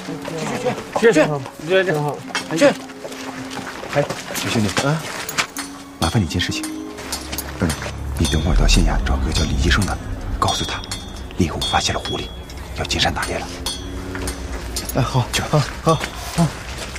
去， 去。哎，小兄弟啊，麻烦你一件事情，二妹，你等会儿到县衙找个叫李医生的，告诉他，猎户发现了狐狸，要进山打猎了。 哎，好， 去吧。 好。